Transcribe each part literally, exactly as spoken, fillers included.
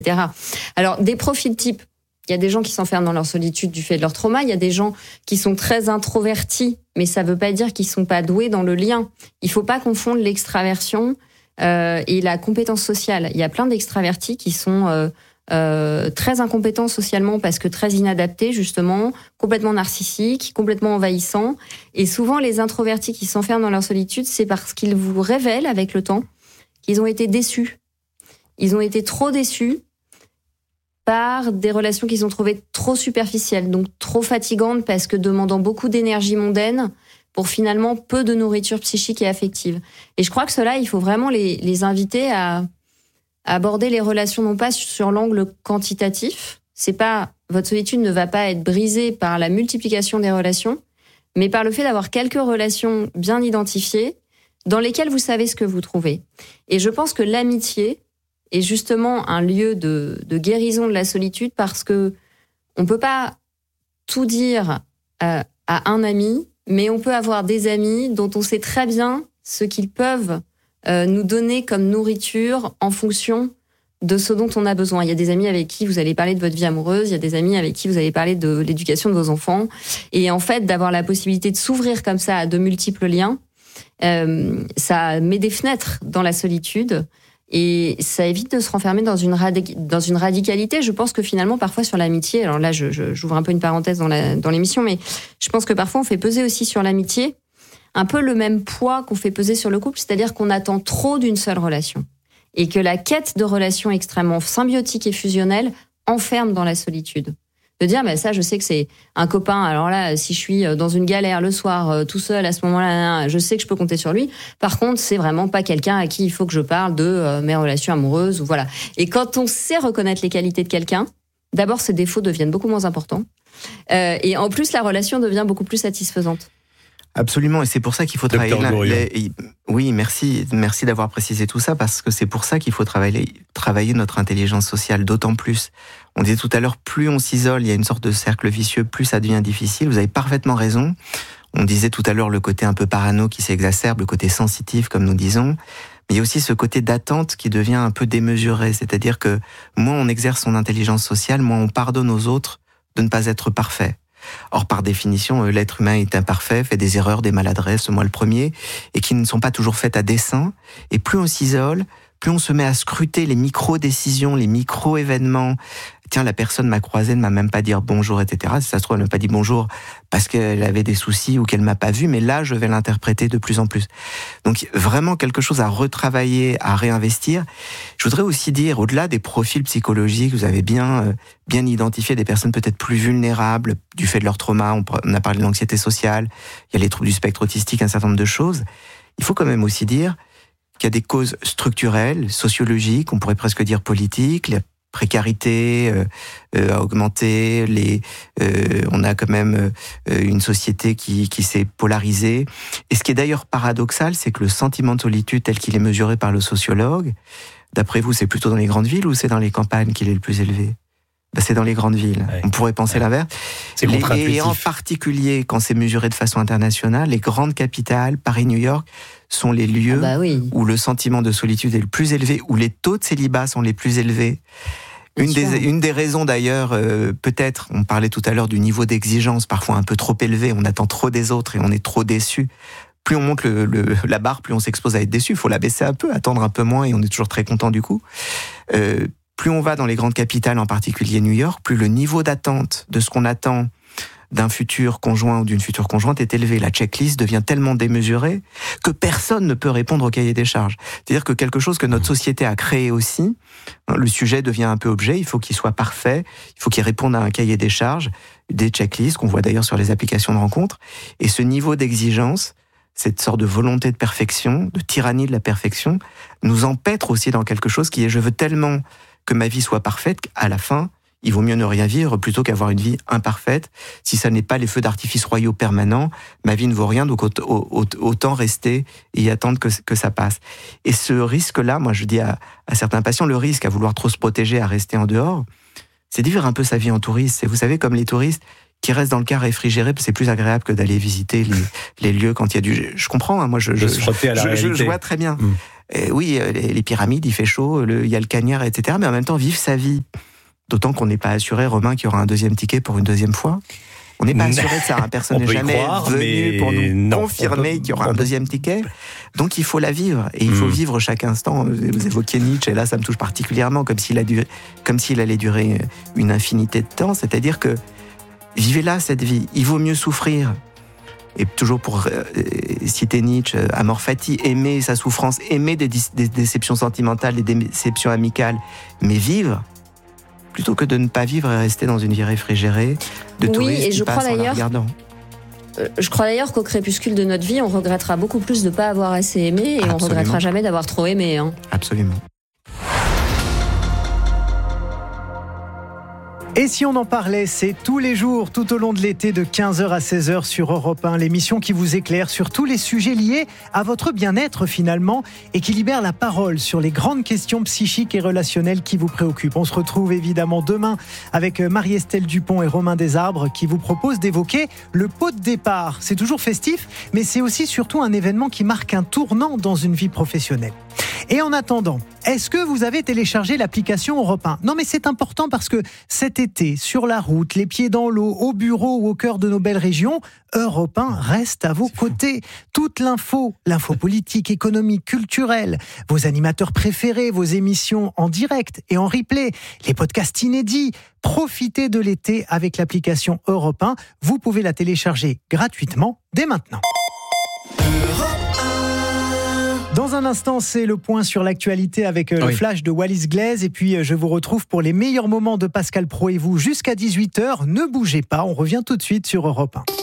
cetera. Alors, des profils types, il y a des gens qui s'enferment dans leur solitude du fait de leur trauma, il y a des gens qui sont très introvertis, mais ça ne veut pas dire qu'ils ne sont pas doués dans le lien. Il ne faut pas confondre l'extraversion euh, et la compétence sociale. Il y a plein d'extravertis qui sont euh, euh, très incompétents socialement parce que très inadaptés, justement, complètement narcissiques, complètement envahissants. Et souvent, les introvertis qui s'enferment dans leur solitude, c'est parce qu'ils vous révèlent avec le temps qu'ils ont été déçus. Ils ont été trop déçus par des relations qu'ils ont trouvées trop superficielles, donc trop fatigantes parce que demandant beaucoup d'énergie mondaine pour finalement peu de nourriture psychique et affective. Et je crois que cela, il faut vraiment les, les inviter à, à aborder les relations non pas sur l'angle quantitatif. C'est pas, votre solitude ne va pas être brisée par la multiplication des relations, mais par le fait d'avoir quelques relations bien identifiées dans lesquelles vous savez ce que vous trouvez. Et je pense que l'amitié est justement un lieu de, de guérison de la solitude parce que on peut pas tout dire à, à un ami, mais on peut avoir des amis dont on sait très bien ce qu'ils peuvent euh, nous donner comme nourriture en fonction de ce dont on a besoin. Il y a des amis avec qui vous allez parler de votre vie amoureuse, il y a des amis avec qui vous allez parler de l'éducation de vos enfants. Et en fait, d'avoir la possibilité de s'ouvrir comme ça à de multiples liens, euh, ça met des fenêtres dans la solitude. Et ça évite de se renfermer dans une, radi- dans une radicalité. Je pense que finalement, parfois sur l'amitié, alors là, je, je, j'ouvre un peu une parenthèse dans, la, dans l'émission, mais je pense que parfois on fait peser aussi sur l'amitié un peu le même poids qu'on fait peser sur le couple, c'est-à-dire qu'on attend trop d'une seule relation. Et que la quête de relations extrêmement symbiotiques et fusionnelles enferme dans la solitude. De dire, mais ça, je sais que c'est un copain. Alors là, si je suis dans une galère le soir, tout seul, à ce moment-là, je sais que je peux compter sur lui. Par contre, c'est vraiment pas quelqu'un à qui il faut que je parle de euh, mes relations amoureuses ou voilà. Et quand on sait reconnaître les qualités de quelqu'un, d'abord, ses défauts deviennent beaucoup moins importants. Euh, et en plus, la relation devient beaucoup plus satisfaisante. Absolument, et c'est pour ça qu'il faut Docteur travailler. La, les, oui, merci, merci d'avoir précisé tout ça, parce que c'est pour ça qu'il faut travailler, travailler notre intelligence sociale, d'autant plus. On disait tout à l'heure, plus on s'isole, il y a une sorte de cercle vicieux, plus ça devient difficile. Vous avez parfaitement raison. On disait tout à l'heure le côté un peu parano qui s'exacerbe, le côté sensitif, comme nous disons. Mais il y a aussi ce côté d'attente qui devient un peu démesuré. C'est-à-dire que moins on exerce son intelligence sociale, moins on pardonne aux autres de ne pas être parfait. Or, par définition, l'être humain est imparfait, fait des erreurs, des maladresses, moi le premier, et qui ne sont pas toujours faites à dessein. Et plus on s'isole, plus on se met à scruter les micro-décisions, les micro-événements. Tiens, la personne m'a croisé, ne m'a même pas dit bonjour, et cetera. Si ça se trouve, elle m'a pas dit bonjour parce qu'elle avait des soucis ou qu'elle m'a pas vu, mais là, je vais l'interpréter de plus en plus. Donc, vraiment quelque chose à retravailler, à réinvestir. Je voudrais aussi dire, au-delà des profils psychologiques, vous avez bien, euh, bien identifié des personnes peut-être plus vulnérables du fait de leur trauma. On a parlé de l'anxiété sociale, il y a les troubles du spectre autistique, un certain nombre de choses. Il faut quand même aussi dire qu'il y a des causes structurelles, sociologiques, on pourrait presque dire politiques, la précarité euh, euh, a augmenté, les, euh, on a quand même euh, une société qui, qui s'est polarisée. Et ce qui est d'ailleurs paradoxal, c'est que le sentiment de solitude tel qu'il est mesuré par le sociologue, d'après vous, c'est plutôt dans les grandes villes ou c'est dans les campagnes qu'il est le plus élevé ? Ben, c'est dans les grandes villes. Ouais. On pourrait penser ouais. l'inverse. C'est contre-intuitif. Et en particulier, quand c'est mesuré de façon internationale, les grandes capitales, Paris, New York, sont les lieux ah bah oui. où le sentiment de solitude est le plus élevé, où les taux de célibat sont les plus élevés. Une des, une des raisons d'ailleurs, euh, peut-être, on parlait tout à l'heure du niveau d'exigence, parfois un peu trop élevé, on attend trop des autres et on est trop déçu. Plus on monte le, le, la barre, plus on s'expose à être déçu. Il faut la baisser un peu, attendre un peu moins et on est toujours très content du coup. Euh, plus on va dans les grandes capitales, en particulier New York, plus le niveau d'attente de ce qu'on attend d'un futur conjoint ou d'une future conjointe est élevé. La checklist devient tellement démesurée que personne ne peut répondre au cahier des charges. C'est-à-dire que quelque chose que notre société a créé aussi, le sujet devient un peu objet, il faut qu'il soit parfait, il faut qu'il réponde à un cahier des charges, des checklists qu'on voit d'ailleurs sur les applications de rencontres. Et ce niveau d'exigence, cette sorte de volonté de perfection, de tyrannie de la perfection, nous empêtre aussi dans quelque chose qui est « je veux tellement que ma vie soit parfaite qu'à la fin, il vaut mieux ne rien vivre plutôt qu'avoir une vie imparfaite. Si ça n'est pas les feux d'artifice royaux permanents, ma vie ne vaut rien, donc autant rester et y attendre que, que ça passe. » Et ce risque-là, moi je dis à, à certains patients, le risque à vouloir trop se protéger, à rester en dehors, c'est de vivre un peu sa vie en touriste. Et vous savez, comme les touristes qui restent dans le car réfrigéré, c'est plus agréable que d'aller visiter les, les lieux quand il y a du... Je comprends, hein, moi je, je, je, je, je vois très bien. Mmh. Et oui, les, les pyramides, il fait chaud, il y a le cagnard, et cetera. Mais en même temps, vivre sa vie. D'autant qu'on n'est pas assuré, Romain, qu'il y aura un deuxième ticket pour une deuxième fois. On n'est pas assuré de ça. Hein. Personne n'est jamais croire, venu pour nous non, confirmer peut, qu'il y aura un deuxième ticket. Donc il faut la vivre. Et il faut mmh. vivre chaque instant. Vous évoquiez Nietzsche, et là ça me touche particulièrement, comme s'il, a duré, comme s'il allait durer une infinité de temps. C'est-à-dire que vivez-la, cette vie. Il vaut mieux souffrir. Et toujours pour euh, citer Nietzsche, amor fati, aimer sa souffrance, aimer des, des déceptions sentimentales, des déceptions amicales, mais vivre, plutôt que de ne pas vivre et rester dans une vie réfrigérée de oui, touristes et qui je passent crois en la regardant. Euh, je crois d'ailleurs qu'au crépuscule de notre vie, on regrettera beaucoup plus de ne pas avoir assez aimé et Absolument. On regrettera jamais d'avoir trop aimé. Hein. Absolument. Et si on en parlait, c'est tous les jours, tout au long de l'été, de quinze heures à seize heures sur Europe un, l'émission qui vous éclaire sur tous les sujets liés à votre bien-être finalement et qui libère la parole sur les grandes questions psychiques et relationnelles qui vous préoccupent. On se retrouve évidemment demain avec Marie-Estelle Dupont et Romain Desarbres qui vous proposent d'évoquer le pot de départ. C'est toujours festif, mais c'est aussi surtout un événement qui marque un tournant dans une vie professionnelle. Et en attendant, est-ce que vous avez téléchargé l'application Europe un ? Non mais c'est important parce que cet été, sur la route, les pieds dans l'eau, au bureau ou au cœur de nos belles régions, Europe un reste à vos côtés. Toute l'info, l'info politique, économique, culturelle, vos animateurs préférés, vos émissions en direct et en replay, les podcasts inédits. Profitez de l'été avec l'application Europe un. Vous pouvez la télécharger gratuitement dès maintenant. Dans un instant, c'est le point sur l'actualité avec le oui. flash de Wallis Glaise. Et puis, je vous retrouve pour les meilleurs moments de Pascal Praud et vous jusqu'à dix-huit heures. Ne bougez pas, on revient tout de suite sur Europe un.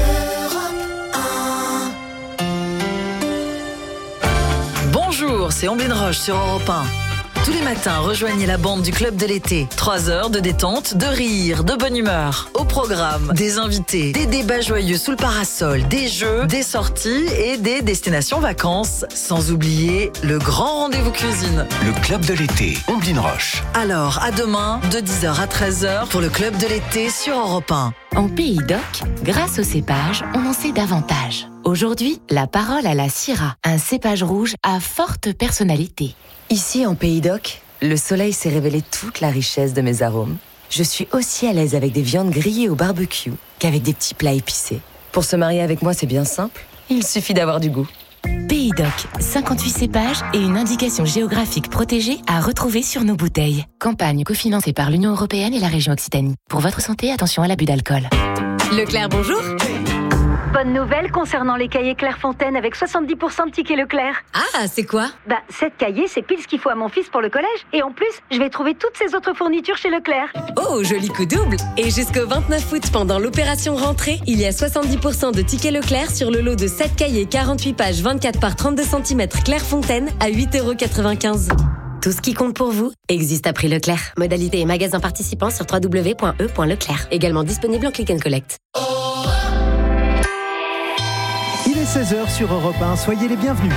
Bonjour, c'est Omblin Roche sur Europe un. Tous les matins, rejoignez la bande du Club de l'été. Trois heures de détente, de rire, de bonne humeur. Au programme, des invités, des débats joyeux sous le parasol, des jeux, des sorties et des destinations vacances. Sans oublier le grand rendez-vous cuisine. Le Club de l'été, Omblin Roche. Alors, à demain, de dix heures à treize heures, pour le Club de l'été sur Europe un. En Pays d'Oc, grâce au cépage, on en sait davantage. Aujourd'hui, la parole à la Syrah, un cépage rouge à forte personnalité. Ici, en Pays d'Oc, le soleil s'est révélé toute la richesse de mes arômes. Je suis aussi à l'aise avec des viandes grillées au barbecue qu'avec des petits plats épicés. Pour se marier avec moi, c'est bien simple. Il suffit d'avoir du goût. Pays d'Oc, cinquante-huit cépages et une indication géographique protégée à retrouver sur nos bouteilles. Campagne cofinancée par l'Union européenne et la région Occitanie. Pour votre santé, attention à l'abus d'alcool. Leclerc, bonjour. Bonne nouvelle concernant les cahiers Clairefontaine avec soixante-dix pour cent de tickets Leclerc. Ah, c'est quoi ? Bah, sept cahiers, c'est pile ce qu'il faut à mon fils pour le collège. Et en plus, je vais trouver toutes ces autres fournitures chez Leclerc. Oh, joli coup double. Et jusqu'au vingt-neuf août, pendant l'opération rentrée, il y a soixante-dix pour cent de tickets Leclerc sur le lot de sept cahiers quarante-huit pages vingt-quatre par trente-deux centimètres Clairefontaine à huit euros quatre-vingt-quinze. Tout ce qui compte pour vous existe à prix Leclerc. Modalité et magasins participants sur w w w point e point leclerc. Également disponible en click and collect. Il est seize heures sur Europe un, soyez les bienvenus.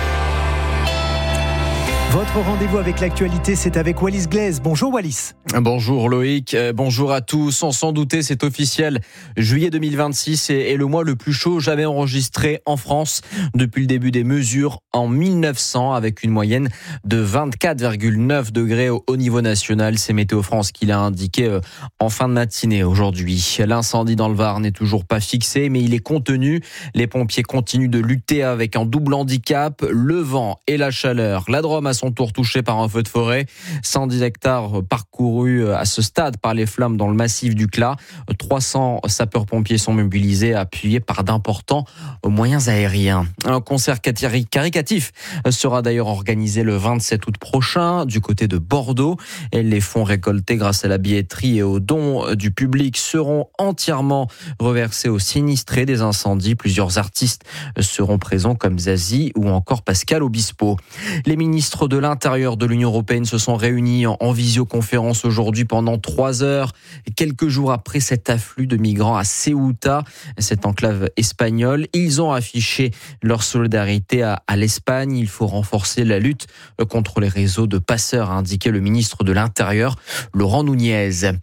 Votre rendez-vous avec l'actualité, c'est avec Wallis Glaise. Bonjour Wallis. Bonjour Loïc, euh, bonjour à tous. Sans s'en douter, c'est officiel. Juillet deux mille vingt-six est, est le mois le plus chaud jamais enregistré en France depuis le début des mesures en mille neuf cents, avec une moyenne de vingt-quatre virgule neuf degrés au, au niveau national. C'est Météo France qui l'a indiqué euh, en fin de matinée aujourd'hui. L'incendie dans le Var n'est toujours pas fixé, mais il est contenu. Les pompiers continuent de lutter avec un double handicap, le vent et la chaleur. La Drôme a son tour touché par un feu de forêt. cent dix hectares parcourus à ce stade par les flammes dans le massif du Clat. trois cents sapeurs-pompiers sont mobilisés, appuyés par d'importants moyens aériens. Un concert caritatif sera d'ailleurs organisé le vingt-sept août prochain du côté de Bordeaux. Et les fonds récoltés grâce à la billetterie et aux dons du public seront entièrement reversés aux sinistrés des incendies. Plusieurs artistes seront présents comme Zazie ou encore Pascal Obispo. Les ministres de l'Intérieur de l'Union européenne se sont réunis en, en visioconférence aujourd'hui pendant trois heures, quelques jours après cet afflux de migrants à Ceuta, cette enclave espagnole. Ils ont affiché leur solidarité à, à l'Espagne. Il faut renforcer la lutte contre les réseaux de passeurs, a indiqué le ministre de l'Intérieur, Laurent Nunez.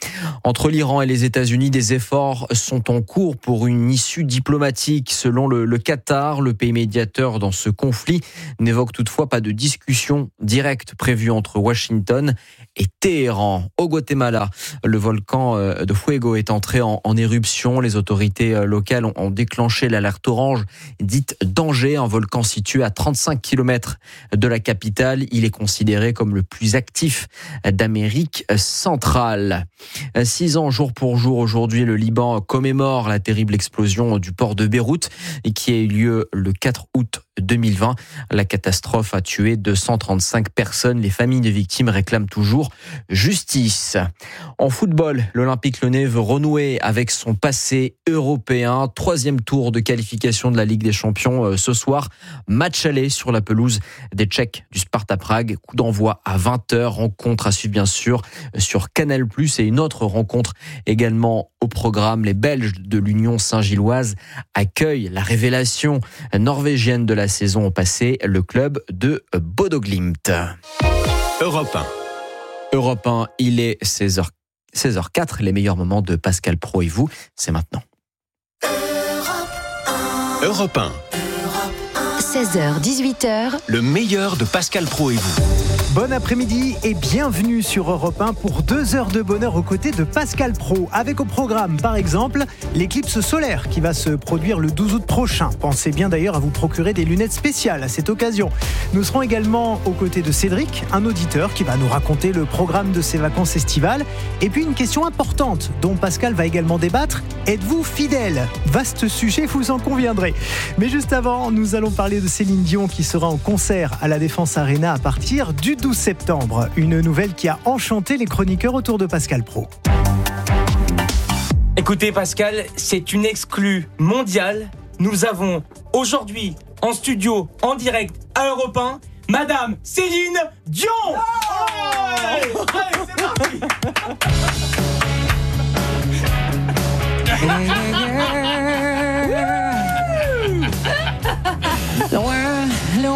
Entre l'Iran et les États-Unis, des efforts sont en cours pour une issue diplomatique. Selon le, le Qatar, le pays médiateur dans ce conflit n'évoque toutefois pas de discussion directe prévue entre Washington et Téhéran. Au Guatemala, le volcan de Fuego est entré en, en éruption. Les autorités locales ont, ont déclenché l'alerte orange dite danger, un volcan situé à trente-cinq kilomètres de la capitale. Il est considéré comme le plus actif d'Amérique centrale. Six ans jour pour jour aujourd'hui, le Liban commémore la terrible explosion du port de Beyrouth qui a eu lieu le quatre août deux mille vingt. La catastrophe a tué deux cent trente-cinq personnes. Les familles des victimes réclament toujours justice. En football, l'Olympique Lyonnais veut renouer avec son passé européen. Troisième tour de qualification de la Ligue des Champions ce soir. Match aller sur la pelouse des Tchèques du Sparta Prague. Coup d'envoi à vingt heures. Rencontre à suivre bien sûr sur Canal plus, et une autre rencontre également au programme. Les Belges de l'Union Saint-Gilloise accueillent la révélation norvégienne de la saison passée, le club de Bodo Glimt. Europe un. Europe un, il est seize heures, seize heures quatre. Les meilleurs moments de Pascal Praud et vous, c'est maintenant. Europe un. seize heures, dix-huit heures. Le meilleur de Pascal Praud et vous. Bon après-midi et bienvenue sur Europe un pour deux heures de bonheur aux côtés de Pascal Praud. Avec au programme, par exemple, l'éclipse solaire qui va se produire le douze août prochain. Pensez bien d'ailleurs à vous procurer des lunettes spéciales à cette occasion. Nous serons également aux côtés de Cédric, un auditeur qui va nous raconter le programme de ses vacances estivales. Et puis une question importante dont Pascal va également débattre. Êtes-vous fidèle ? Vaste sujet, vous en conviendrez. Mais juste avant, nous allons parler de Céline Dion qui sera en concert à la Défense Arena à partir du douze septembre. Une nouvelle qui a enchanté les chroniqueurs autour de Pascal Praud. Écoutez Pascal, c'est une exclue mondiale. Nous avons aujourd'hui en studio, en direct à Europe un, Madame Céline Dion. Oh Allez, allez, c'est parti.